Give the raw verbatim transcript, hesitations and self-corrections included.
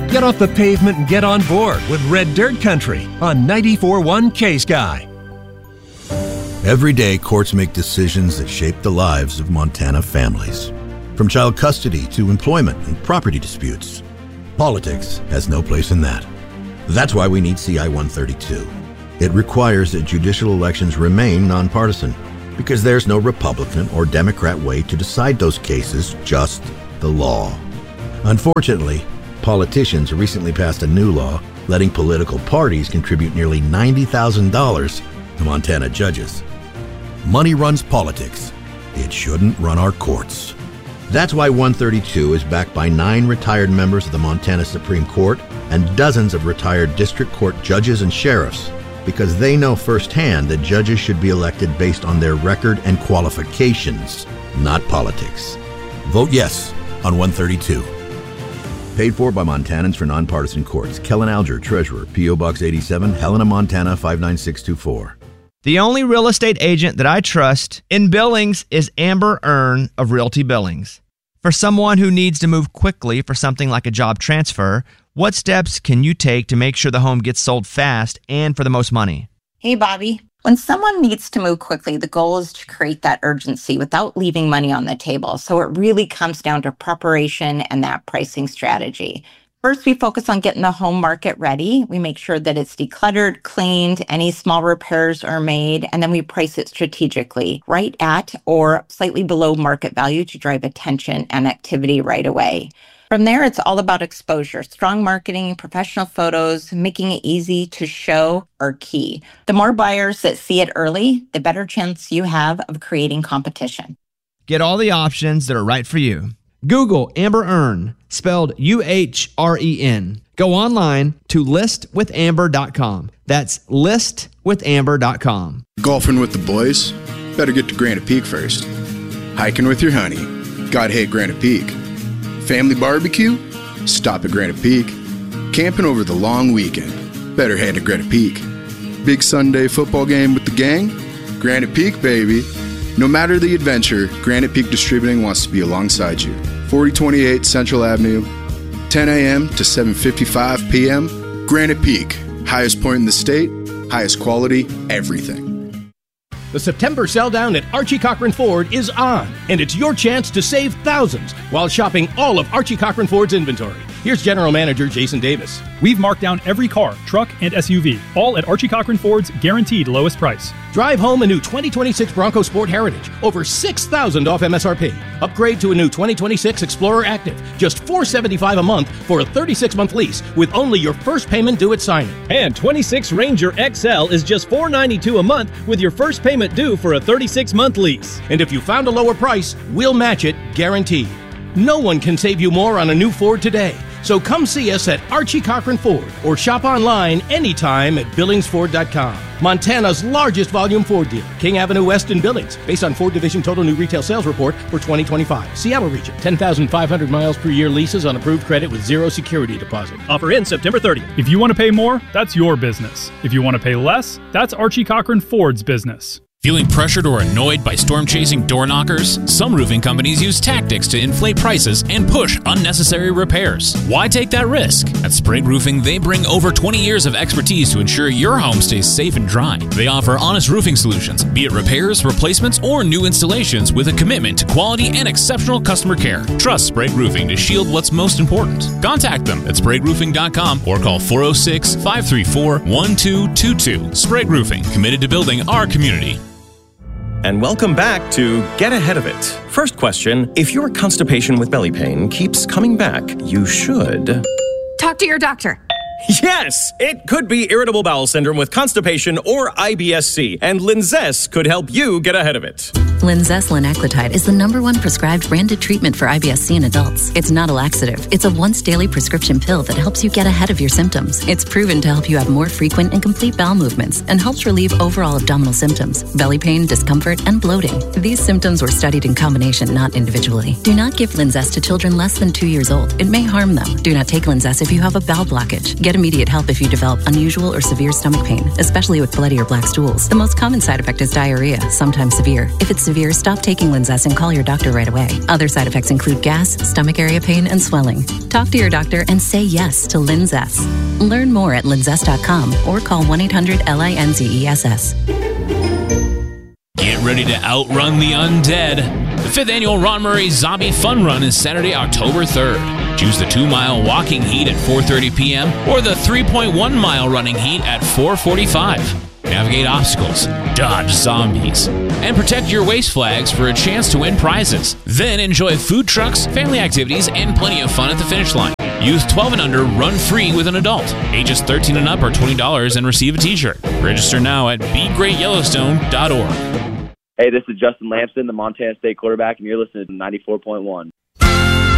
Get off the pavement and get on board with Red Dirt Country on ninety-four point one K-Sky. Every day, courts make decisions that shape the lives of Montana families. From child custody to employment and property disputes, politics has no place in that. That's why we need C I one thirty-two. It requires that judicial elections remain nonpartisan, because there's no Republican or Democrat way to decide those cases, just the law. Unfortunately, politicians recently passed a new law letting political parties contribute nearly ninety thousand dollars to Montana judges. Money runs politics. It shouldn't run our courts. That's why one thirty-two is backed by nine retired members of the Montana Supreme Court and dozens of retired district court judges and sheriffs, because they know firsthand that judges should be elected based on their record and qualifications, not politics. Vote yes on one thirty-two. Paid for by Montanans for Nonpartisan Courts. Kellen Alger, Treasurer, P O Box eighty-seven, Helena, Montana five nine six two four. The only real estate agent that I trust in Billings is Amber Earn of Realty Billings. For someone who needs to move quickly for something like a job transfer, what steps can you take to make sure the home gets sold fast and for the most money? Hey, Bobby. When someone needs to move quickly, the goal is to create that urgency without leaving money on the table. So it really comes down to preparation and that pricing strategy. First, we focus on getting the home market ready. We make sure that it's decluttered, cleaned, any small repairs are made, and then we price it strategically, right at or slightly below market value to drive attention and activity right away. From there, it's all about exposure. Strong marketing, professional photos, making it easy to show are key. The more buyers that see it early, the better chance you have of creating competition. Get all the options that are right for you. Google Amber Earn, spelled U H R E N. Go online to list with amber dot com. That's list with amber dot com. Golfing with the boys? Better get to Granite Peak first. Hiking with your honey? Gotta hit Granite Peak. Family barbecue? Stop at Granite Peak. Camping over the long weekend? Better head to Granite Peak. Big Sunday football game with the gang? Granite Peak, baby. No matter the adventure, Granite Peak Distributing wants to be alongside you. forty twenty-eight Central Avenue, ten a.m. to seven fifty-five p.m. Granite Peak, highest point in the state, highest quality, everything. The September sell down at Archie Cochran Ford is on, and it's your chance to save thousands while shopping all of Archie Cochran Ford's inventory. Here's General Manager Jason Davis. We've marked down every car, truck, and S U V, all at Archie Cochran Ford's guaranteed lowest price. Drive home a new twenty twenty-six Bronco Sport Heritage, over six thousand dollars off M S R P. Upgrade to a new twenty twenty-six Explorer Active, just four hundred seventy-five dollars a month for a thirty-six month lease with only your first payment due at signing. And twenty-six Ranger X L is just four hundred ninety-two dollars a month with your first payment due for a thirty-six month lease. And if you found a lower price, we'll match it, guaranteed. No one can save you more on a new Ford today. So come see us at Archie Cochran Ford or shop online anytime at billings ford dot com. Montana's largest volume Ford dealer, King Avenue West in Billings, based on Ford Division Total New Retail Sales Report for twenty twenty-five. Seattle region, ten thousand five hundred miles per year leases on approved credit with zero security deposit. Offer ends September thirtieth. If you want to pay more, that's your business. If you want to pay less, that's Archie Cochran Ford's business. Feeling pressured or annoyed by storm-chasing door knockers? Some roofing companies use tactics to inflate prices and push unnecessary repairs. Why take that risk? At Sprague Roofing, they bring over twenty years of expertise to ensure your home stays safe and dry. They offer honest roofing solutions, be it repairs, replacements, or new installations, with a commitment to quality and exceptional customer care. Trust Sprague Roofing to shield what's most important. Contact them at sprague roofing dot com or call four oh six, five three four, one two two two. Sprague Roofing, committed to building our community. And welcome back to Get Ahead of It. First question, if your constipation with belly pain keeps coming back, you should... talk to your doctor. Yes! It could be irritable bowel syndrome with constipation or I B S C, and Linzess could help you get ahead of it. Linzess linaclotide is the number one prescribed branded treatment for I B S C in adults. It's not a laxative. It's a once-daily prescription pill that helps you get ahead of your symptoms. It's proven to help you have more frequent and complete bowel movements and helps relieve overall abdominal symptoms, belly pain, discomfort, and bloating. These symptoms were studied in combination, not individually. Do not give Linzess to children less than two years old. It may harm them. Do not take Linzess if you have a bowel blockage. Get immediate help if you develop unusual or severe stomach pain, especially with bloody or black stools. The most common side effect is diarrhea, sometimes severe. If it's severe, severe, stop taking Linzess and call your doctor right away. Other side effects include gas, stomach area pain, and swelling. Talk to your doctor and say yes to Linzess. Learn more at linzess dot com or call one eight hundred L I N Z E S S. Get ready to outrun the undead. The fifth annual Ron Murray Zombie Fun Run is Saturday, October third. Choose the two-mile walking heat at four thirty p.m. or the three point one mile running heat at four forty-five. Navigate obstacles, dodge zombies, and protect your waste flags for a chance to win prizes. Then enjoy food trucks, family activities, and plenty of fun at the finish line. Youth twelve and under run free with an adult. Ages thirteen and up are twenty dollars and receive a t-shirt. Register now at be great yellowstone dot org. Hey, this is Justin Lamson, the Montana State quarterback, and you're listening to ninety-four point one.